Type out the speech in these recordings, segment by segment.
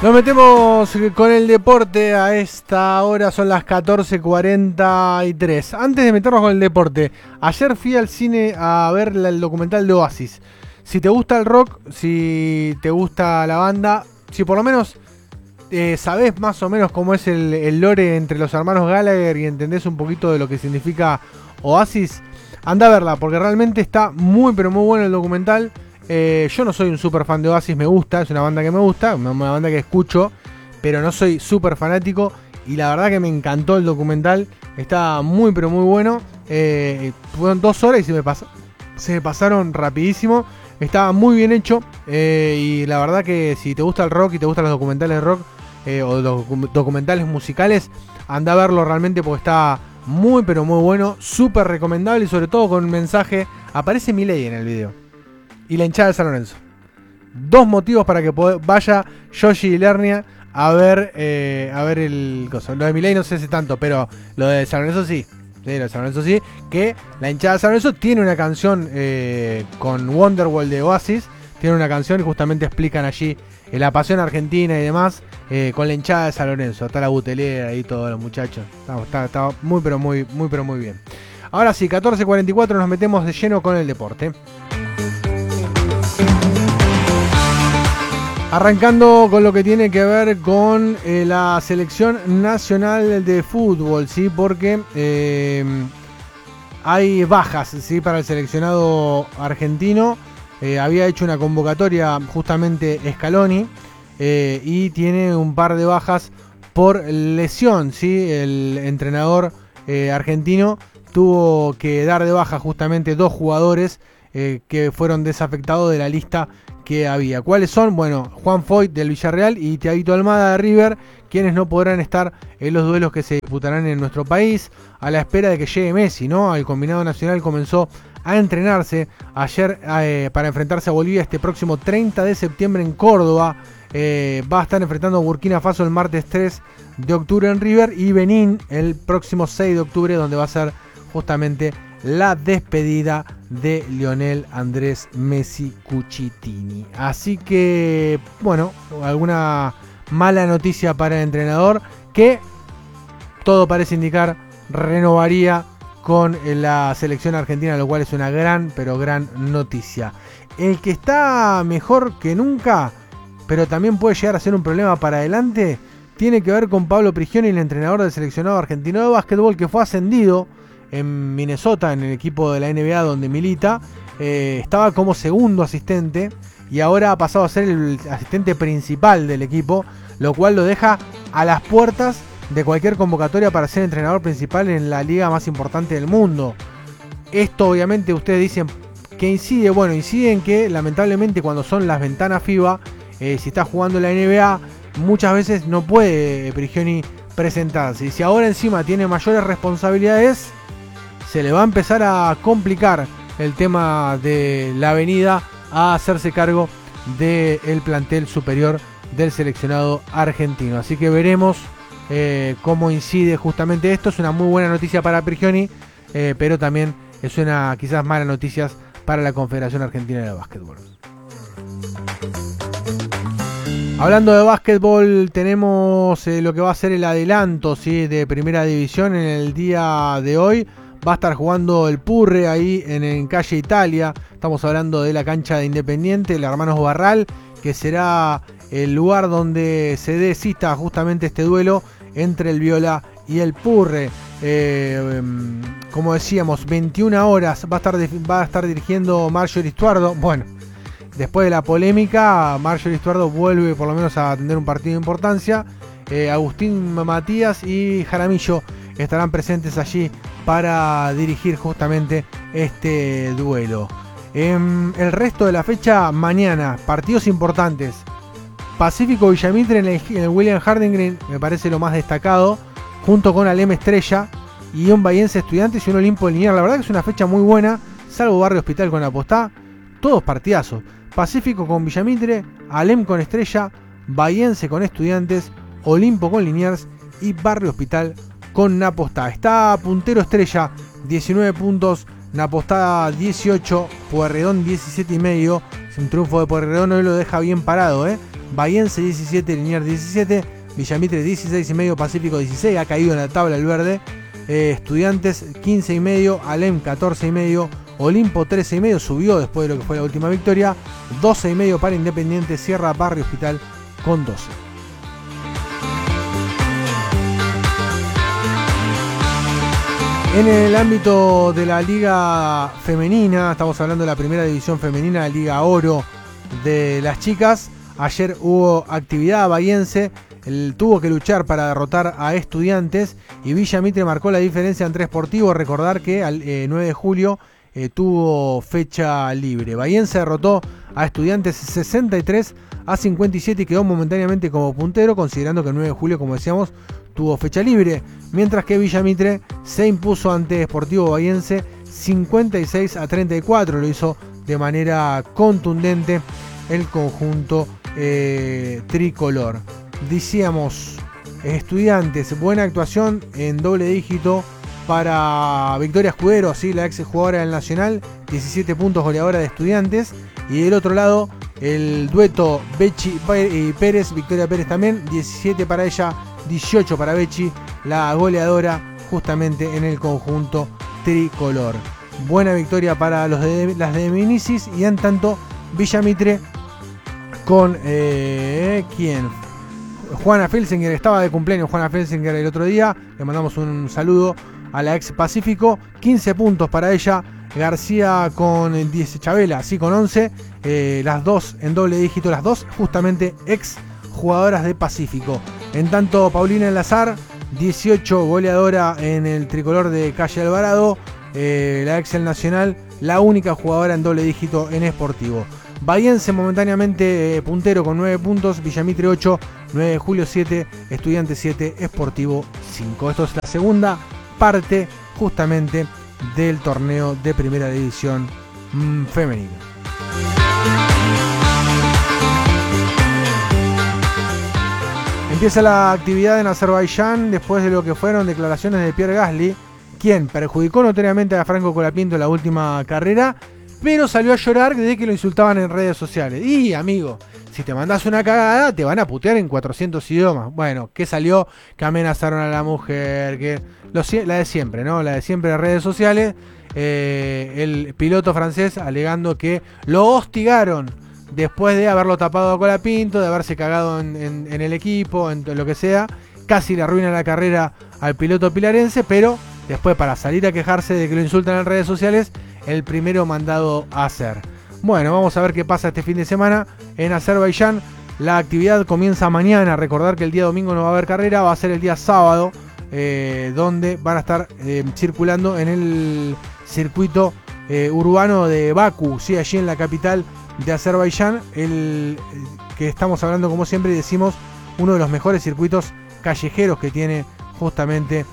Nos metemos con el deporte. A esta hora son las 14:43. Antes de meternos con el deporte, ayer fui al cine a ver el documental de Oasis. Si te gusta el rock, si te gusta la banda, si por lo menos sabés más o menos cómo es el lore entre los hermanos Gallagher y entendés un poquito de lo que significa Oasis, anda a verla, porque realmente está muy pero muy bueno el documental. Yo no soy un super fan de Oasis, me gusta, es una banda que me gusta, una banda que escucho, pero no soy super fanático, y la verdad que me encantó el documental, está muy pero muy bueno. Fueron 2 horas y se me pasaron rapidísimo, estaba muy bien hecho, y la verdad que si te gusta el rock y te gustan los documentales de rock, o los documentales musicales, anda a verlo realmente porque está muy pero muy bueno, súper recomendable, y sobre todo con un mensaje. Aparece Milei en el video y la hinchada de San Lorenzo. 2 motivos para que vaya Yoshi y Lernia a ver el coso. Lo de Milei no sé si tanto, pero lo de San Lorenzo sí. Lo de San Lorenzo sí. Que la hinchada de San Lorenzo tiene una canción con Wonderwall de Oasis. Tiene una canción y justamente explican allí la pasión argentina y demás, con la hinchada de San Lorenzo. Está la butelera y todos los muchachos. Está muy pero muy bien. Ahora sí, 14:44, nos metemos de lleno con el deporte. Arrancando con lo que tiene que ver con la selección nacional de fútbol, ¿sí? Porque hay bajas, ¿sí? Para el seleccionado argentino. Había hecho una convocatoria justamente Scaloni, y tiene un par de bajas por lesión, ¿sí? El entrenador argentino tuvo que dar de baja justamente 2 jugadores que fueron desafectados de la lista que había. ¿Cuáles son? Bueno, Juan Foyt del Villarreal y Thiagito Almada de River, quienes no podrán estar en los duelos que se disputarán en nuestro país, a la espera de que llegue Messi, ¿no? El combinado nacional comenzó a entrenarse ayer para enfrentarse a Bolivia este próximo 30 de septiembre en Córdoba. Va a estar enfrentando a Burkina Faso el martes 3 de octubre en River, y Benín el próximo 6 de octubre, donde va a ser justamente la despedida de Lionel Andrés Messi Cucitini. Así que, bueno, alguna mala noticia para el entrenador, que todo parece indicar renovaría con la selección argentina, lo cual es una gran, pero gran noticia. El que está mejor que nunca, pero también puede llegar a ser un problema para adelante, tiene que ver con Pablo Prigioni, el entrenador del seleccionado argentino de básquetbol, que fue ascendido en Minnesota, en el equipo de la NBA donde milita. Estaba como segundo asistente y ahora ha pasado a ser el asistente principal del equipo, lo cual lo deja a las puertas de cualquier convocatoria para ser entrenador principal en la liga más importante del mundo. Esto obviamente ustedes dicen que incide, bueno, incide en que lamentablemente cuando son las ventanas FIBA, si está jugando en la NBA, muchas veces no puede Prigioni presentarse, y si ahora encima tiene mayores responsabilidades, se le va a empezar a complicar el tema de la avenida a hacerse cargo del plantel superior del seleccionado argentino. Así que veremos cómo incide justamente esto. Es una muy buena noticia para Prigioni, pero también es una quizás mala noticia para la Confederación Argentina de Básquetbol. Hablando de básquetbol, tenemos lo que va a ser el adelanto, ¿sí? De Primera División en el día de hoy. Va a estar jugando el Purre ahí en Calle Italia. Estamos hablando de la cancha de Independiente, el Hermanos Barral, que será el lugar donde se dé cita justamente este duelo entre el Viola y el Purre. Como decíamos, 21 horas va a estar dirigiendo Marjorie Stuardo. Bueno, después de la polémica, Marjorie Stuardo vuelve por lo menos a tener un partido de importancia. Agustín Matías y Jaramillo estarán presentes allí para dirigir justamente este duelo. El resto de la fecha, mañana, partidos importantes. Pacífico Villamitre en el William Harding Green, me parece lo más destacado, junto con Alem Estrella y un Bahiense Estudiantes y un Olimpo Liniers. La verdad que es una fecha muy buena, salvo Barrio Hospital con Apostá, todos partidazos. Pacífico con Villamitre, Alem con Estrella, Bahiense con Estudiantes, Olimpo con Liniers y Barrio Hospital con Napostá. Está puntero Estrella, 19 puntos, Napostá 18, Pueyrredón 17,5. Es un triunfo de Pueyrredón, hoy lo deja bien parado, Bahiense 17, Liniers 17, Villamitre 16,5, Pacífico 16, ha caído en la tabla el verde. Estudiantes 15,5, Alem 14,5, Olimpo 13,5, subió después de lo que fue la última victoria. 12,5 para Independiente, Sierra, Barrio Hospital con 12. En el ámbito de la Liga Femenina, estamos hablando de la primera división femenina, la Liga Oro de las chicas. Ayer hubo actividad bahiense, tuvo que luchar para derrotar a Estudiantes y Villamitre marcó la diferencia entre Sportivo. Recordar que al 9 de julio tuvo fecha libre. Bahiense derrotó a Estudiantes 63-57 y quedó momentáneamente como puntero, considerando que el 9 de julio, como decíamos, tuvo fecha libre, mientras que Villamitre se impuso ante Sportivo Bahiense 56-34, lo hizo de manera contundente el conjunto tricolor. Decíamos, Estudiantes, buena actuación en doble dígito para Victoria Escudero, ¿sí? La ex jugadora del Nacional, 17 puntos, goleadora de Estudiantes, y del otro lado el dueto Becci y Pérez, Victoria Pérez también, 17 para ella, 18 para Becci, la goleadora justamente en el conjunto tricolor. Buena victoria para las de Minicis, y en tanto Villamitre con ¿quién? Juana Felsinger, estaba de cumpleaños Juana Felsinger el otro día, le mandamos un saludo a la ex Pacífico, 15 puntos para ella. García con 10, Chabela sí con 11, las dos en doble dígito, las dos justamente ex jugadoras de Pacífico. En tanto Paulina Lazar, 18, goleadora en el tricolor de Calle Alvarado, la ex El Nacional, la única jugadora en doble dígito en Sportivo. Bahiense momentáneamente puntero con 9 puntos, Villamitre 8, 9 de julio 7, Estudiantes 7, Sportivo 5. Esto es la segunda parte justamente del torneo de primera división femenina. Empieza la actividad en Azerbaiyán después de lo que fueron declaraciones de Pierre Gasly, quien perjudicó notoriamente a Franco Colapinto en la última carrera, pero salió a llorar de que lo insultaban en redes sociales. Y amigo, si te mandás una cagada, te van a putear en 400 idiomas. Bueno, ¿qué salió? Que amenazaron a la mujer, que la de siempre, ¿no? La de siempre en redes sociales. El piloto francés alegando que lo hostigaron después de haberlo tapado a Colapinto, de haberse cagado en el equipo, en lo que sea. Casi le arruina la carrera al piloto pilarense, pero después, para salir a quejarse de que lo insultan en redes sociales, el primero mandado a hacer. Bueno, vamos a ver qué pasa este fin de semana en Azerbaiyán. La actividad comienza mañana. Recordar que el día domingo no va a haber carrera, va a ser el día sábado, donde van a estar circulando en el circuito urbano de Bakú, ¿sí? Allí en la capital de Azerbaiyán, el que estamos hablando, como siempre decimos, uno de los mejores circuitos callejeros que tiene justamente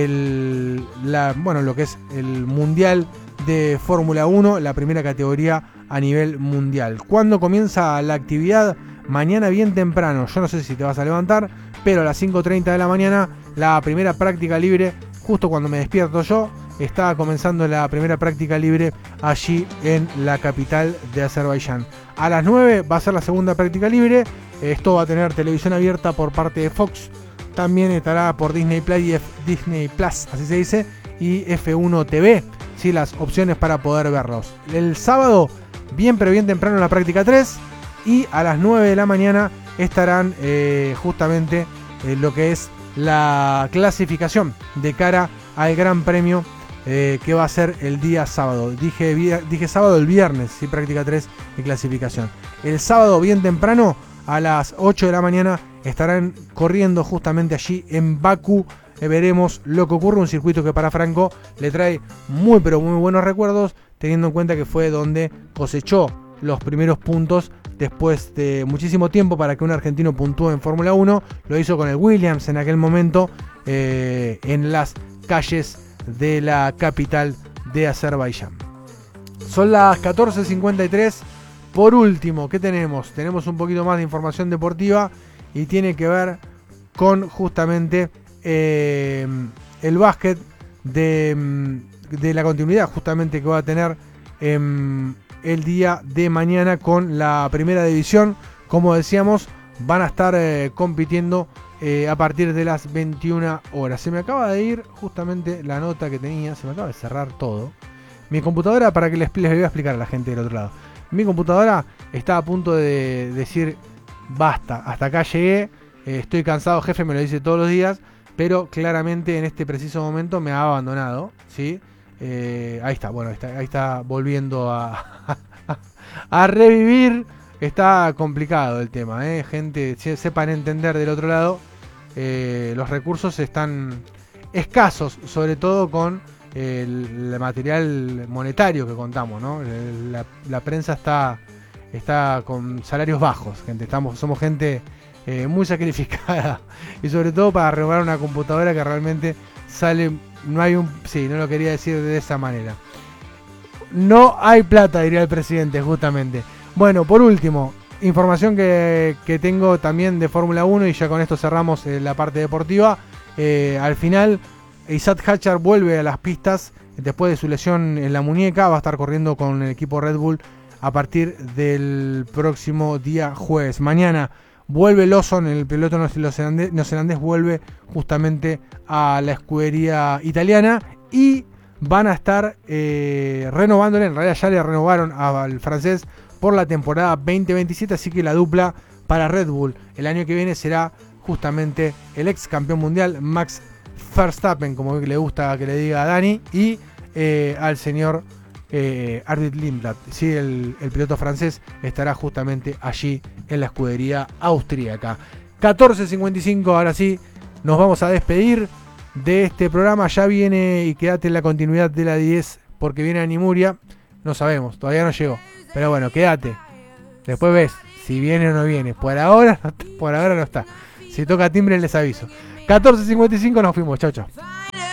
lo que es el Mundial de Fórmula 1, la primera categoría a nivel mundial. ¿Cuándo comienza la actividad? Mañana bien temprano, yo no sé si te vas a levantar, pero a las 5:30 de la mañana, la primera práctica libre, justo cuando me despierto yo, está comenzando la primera práctica libre allí en la capital de Azerbaiyán. A las 9 va a ser la segunda práctica libre, esto va a tener televisión abierta por parte de Fox, también estará por Disney Plus, así se dice, y F1 TV, ¿sí? Las opciones para poder verlos. El sábado, bien pero bien temprano, la práctica 3, y a las 9 de la mañana estarán justamente lo que es la clasificación de cara al Gran Premio que va a ser el día sábado. Dije sábado, el viernes, ¿sí? Práctica 3 y clasificación. El sábado bien temprano, a las 8 de la mañana, estarán corriendo justamente allí en Bakú. Veremos lo que ocurre, un circuito que para Franco le trae muy pero muy buenos recuerdos, teniendo en cuenta que fue donde cosechó los primeros puntos después de muchísimo tiempo para que un argentino puntúe en Fórmula 1. Lo hizo con el Williams en aquel momento, en las calles de la capital de Azerbaiyán. Son las 14:53. Por último, ¿qué tenemos? Tenemos un poquito más de información deportiva y tiene que ver con justamente el básquet de la continuidad justamente que va a tener el día de mañana con la primera división. Como decíamos, van a estar compitiendo a partir de las 21 horas. Se me acaba de ir justamente la nota que tenía, se me acaba de cerrar todo. Mi computadora, para que les voy a explicar a la gente del otro lado. Mi computadora está a punto de decir basta, hasta acá llegué, estoy cansado, jefe me lo dice todos los días, pero claramente en este preciso momento me ha abandonado, ¿sí? Ahí está, bueno, ahí está volviendo a revivir. Está complicado el tema, gente, sepan entender del otro lado. Los recursos están escasos, sobre todo con el material monetario que contamos, ¿no? La prensa está con salarios bajos, gente. Somos gente muy sacrificada, y sobre todo para renovar una computadora que realmente sale, no lo quería decir de esa manera. No hay plata, diría el presidente, justamente. Bueno, por último, información que tengo también de Fórmula 1, y ya con esto cerramos la parte deportiva. Al final, Isaac Hadjar vuelve a las pistas después de su lesión en la muñeca. Va a estar corriendo con el equipo Red Bull a partir del próximo día jueves. Mañana vuelve Lawson, el piloto neozelandés, vuelve justamente a la escudería italiana, y van a estar renovándole. En realidad ya le renovaron al francés por la temporada 2027, así que la dupla para Red Bull el año que viene será justamente el ex campeón mundial Max Verstappen, como le gusta que le diga a Dani, y al señor Arvid Lindblad, sí, el piloto francés estará justamente allí en la escudería austríaca. 14:55, ahora sí, nos vamos a despedir de este programa. Ya viene, y quédate en la continuidad de la 10, porque viene Animuria. No sabemos, todavía no llegó, pero bueno, quédate. Después ves si viene o no viene. Por ahora no está. Si toca timbre les aviso. 14:55, nos fuimos. Chau, chau.